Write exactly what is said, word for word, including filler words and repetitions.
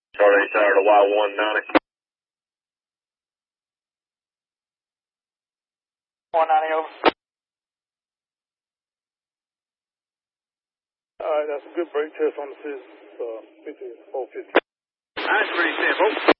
Charlie Tower to Y one ninety. one ninety over. All right, that's a good brake test on the system. Uh, fifty-four fifty. That's pretty simple.